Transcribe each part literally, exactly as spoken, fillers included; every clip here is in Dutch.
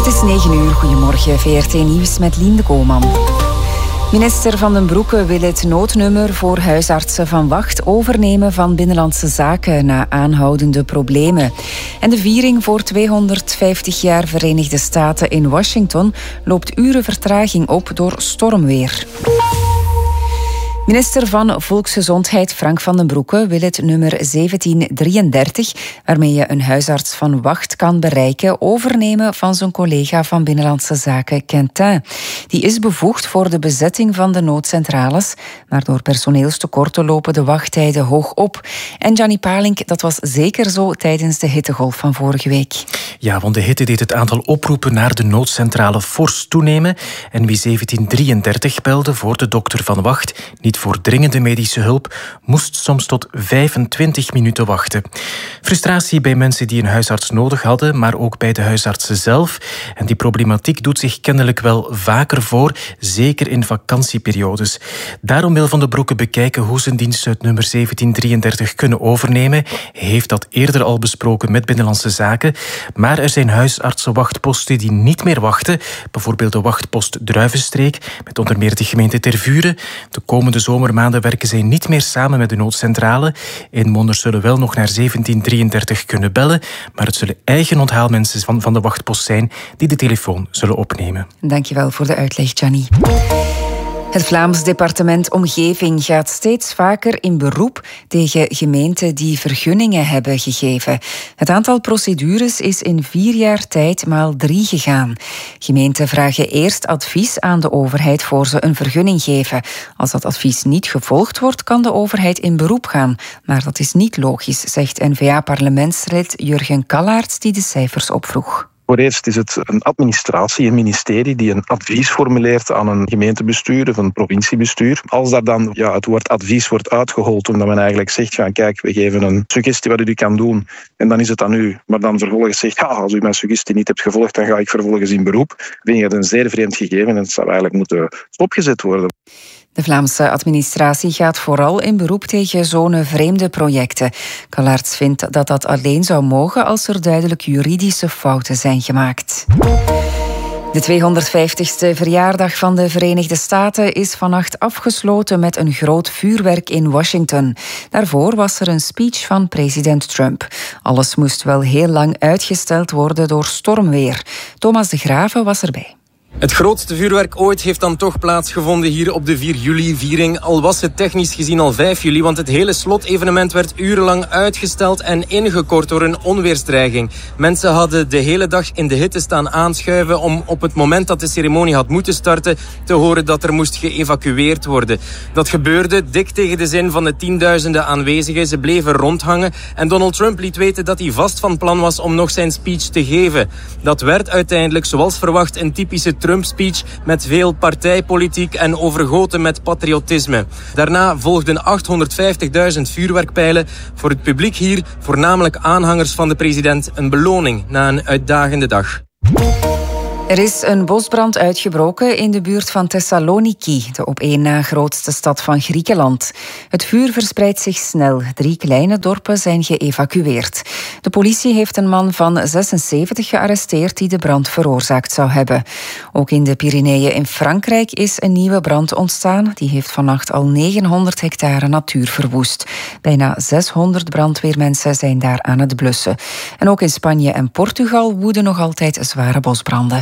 Het is negen uur. Goedemorgen, V R T Nieuws met Lien de Koolman. Minister Van den Broeke wil het noodnummer voor huisartsen van Wacht overnemen van Binnenlandse Zaken na aanhoudende problemen. En de viering voor tweehonderdvijftig jaar Verenigde Staten in Washington loopt uren vertraging op door stormweer. Minister van Volksgezondheid Frank Van den Broeke wil het nummer zeventien drieëndertig, waarmee je een huisarts van Wacht kan bereiken, overnemen van zijn collega van Binnenlandse Zaken Quentin. Die is bevoegd voor de bezetting van de noodcentrales, maar door personeelstekorten lopen de wachttijden hoog op. En Gianni Palink, dat was zeker zo tijdens de hittegolf van vorige week. Ja, want de hitte deed het aantal oproepen naar de noodcentrale fors toenemen. En wie zeventien drieëndertig belde voor de dokter van Wacht, niet voor dringende medische hulp, moest soms tot vijfentwintig minuten wachten. Frustratie bij mensen die een huisarts nodig hadden, maar ook bij de huisartsen zelf. En die problematiek doet zich kennelijk wel vaker voor, zeker in vakantieperiodes. Daarom wil Van den Broeke bekijken hoe zijn diensten het nummer zeventien drieëndertig kunnen overnemen. Hij heeft dat eerder al besproken met Binnenlandse Zaken. Maar er zijn huisartsenwachtposten die niet meer wachten. Bijvoorbeeld de wachtpost Druivenstreek, met onder meer de gemeente Tervuren. De komende zomermaanden werken zij niet meer samen met de noodcentrale. Inwoners zullen wel nog naar zeventien drieëndertig kunnen bellen, maar het zullen eigen onthaalmensen van, van de wachtpost zijn die de telefoon zullen opnemen. Dankjewel voor de uitleg, Gianni. Het Vlaams departement Omgeving gaat steeds vaker in beroep tegen gemeenten die vergunningen hebben gegeven. Het aantal procedures is in vier jaar tijd maal drie gegaan. Gemeenten vragen eerst advies aan de overheid voor ze een vergunning geven. Als dat advies niet gevolgd wordt, kan de overheid in beroep gaan. Maar dat is niet logisch, zegt N V A-parlementslid Jurgen Kallaerts, die de cijfers opvroeg. Voor eerst is het een administratie, een ministerie, die een advies formuleert aan een gemeentebestuur of een provinciebestuur. Als daar dan ja, het woord advies wordt uitgehold, omdat men eigenlijk zegt van kijk, we geven een suggestie wat u kan doen en dan is het aan u. Maar dan vervolgens zegt, ja, als u mijn suggestie niet hebt gevolgd, dan ga ik vervolgens in beroep. Vind je het een zeer vreemd gegeven en het zou eigenlijk moeten stopgezet worden. De Vlaamse administratie gaat vooral in beroep tegen zo'n vreemde projecten. Kallaerts vindt dat dat alleen zou mogen als er duidelijk juridische fouten zijn gemaakt. De tweehonderdvijftigste verjaardag van de Verenigde Staten is vannacht afgesloten met een groot vuurwerk in Washington. Daarvoor was er een speech van president Trump. Alles moest wel heel lang uitgesteld worden door stormweer. Thomas de Graven was erbij. Het grootste vuurwerk ooit heeft dan toch plaatsgevonden hier op de vier juli-viering. Al was het technisch gezien al vijf juli, want het hele slotevenement werd urenlang uitgesteld en ingekort door een onweersdreiging. Mensen hadden de hele dag in de hitte staan aanschuiven om op het moment dat de ceremonie had moeten starten te horen dat er moest geëvacueerd worden. Dat gebeurde dik tegen de zin van de tienduizenden aanwezigen. Ze bleven rondhangen en Donald Trump liet weten dat hij vast van plan was om nog zijn speech te geven. Dat werd uiteindelijk, zoals verwacht, een typische Trump-speech met veel partijpolitiek en overgoten met patriotisme. Daarna volgden achthonderdvijftigduizend vuurwerkpijlen. Voor het publiek hier, voornamelijk aanhangers van de president, een beloning na een uitdagende dag. Er is een bosbrand uitgebroken in de buurt van Thessaloniki, de op één na grootste stad van Griekenland. Het vuur verspreidt zich snel. Drie kleine dorpen zijn geëvacueerd. De politie heeft een man van zesenzeventig gearresteerd die de brand veroorzaakt zou hebben. Ook in de Pyreneeën in Frankrijk is een nieuwe brand ontstaan. Die heeft vannacht al negenhonderd hectare natuur verwoest. Bijna zeshonderd brandweermensen zijn daar aan het blussen. En ook in Spanje en Portugal woeden nog altijd zware bosbranden.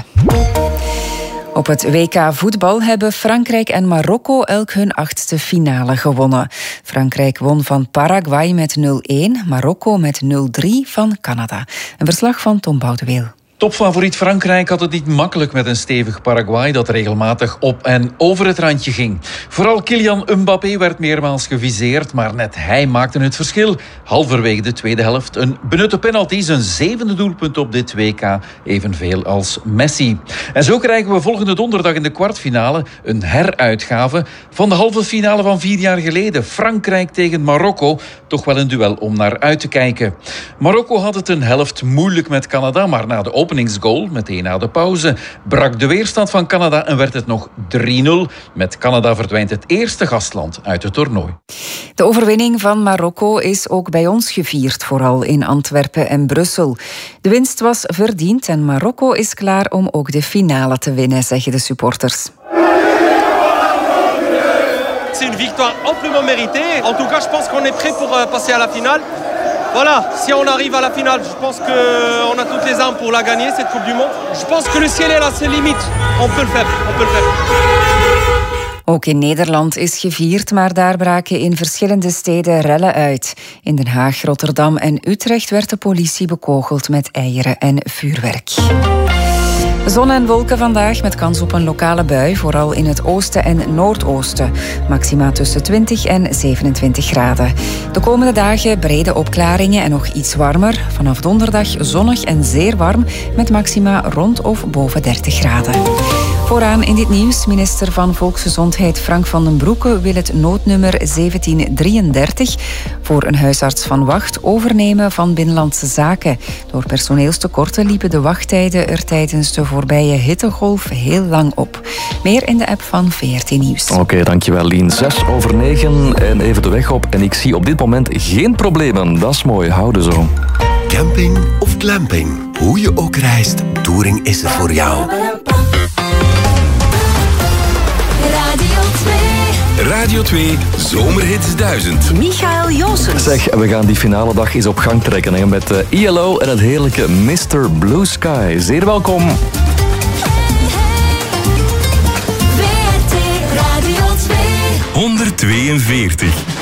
Op het W K voetbal hebben Frankrijk en Marokko elk hun achtste finale gewonnen. Frankrijk won van Paraguay met nul-een, Marokko met nul-drie van Canada. Een verslag van Tom Boudeweel. Topfavoriet Frankrijk had het niet makkelijk met een stevig Paraguay dat regelmatig op en over het randje ging. Vooral Kylian Mbappé werd meermaals geviseerd, maar net hij maakte het verschil. Halverwege de tweede helft een benutte penalty, zijn zevende doelpunt op dit W K, evenveel als Messi. En zo krijgen we volgende donderdag in de kwartfinale een heruitgave van de halve finale van vier jaar geleden. Frankrijk tegen Marokko, toch wel een duel om naar uit te kijken. Marokko had het een helft moeilijk met Canada, maar na de openingsgoal meteen na de pauze. Brak de weerstand van Canada en werd het nog drie nul. Met Canada verdwijnt het eerste gastland uit het toernooi. De overwinning van Marokko is ook bij ons gevierd, vooral in Antwerpen en Brussel. De winst was verdiend en Marokko is klaar om ook de finale te winnen, zeggen de supporters. C'est une victoire amplement méritée. En tout cas, je pense qu'on est prêt pour euh, passer à la finale. Voilà, si on arrive à la finale, je pense qu'on a toutes les armes pour la gagner, cette Coupe du Monde. Je pense que le ciel est là, c'est limite. On peut le faire, on peut le faire. Ook in Nederland is gevierd, maar daar braken in verschillende steden rellen uit. In Den Haag, Rotterdam en Utrecht werd de politie bekogeld met eieren en vuurwerk. Zon en wolken vandaag met kans op een lokale bui, vooral in het oosten en noordoosten. Maxima tussen twintig en zevenentwintig graden. De komende dagen brede opklaringen en nog iets warmer. Vanaf donderdag zonnig en zeer warm met maxima rond of boven dertig graden. Vooraan in dit nieuws, minister van Volksgezondheid Frank van den Broeke wil het noodnummer zeventien drieëndertig voor een huisarts van Wacht overnemen van Binnenlandse Zaken. Door personeelstekorten liepen de wachttijden er tijdens de voorbije hittegolf heel lang op. Meer in de app van V R T Nieuws. Oké, okay, dankjewel Lien. Zes over negen en even de weg op. En ik zie op dit moment geen problemen. Dat is mooi, houden zo. Camping of glamping, hoe je ook reist, Touring is er voor jou. Radio twee Zomerhits duizend. Michael Joossens. Zeg, we gaan die finale dag eens op gang trekken hè, met de I L O en het heerlijke mister Blue Sky. Zeer welkom. Hey, hey. V R T Radio twee. honderdtweeënveertig.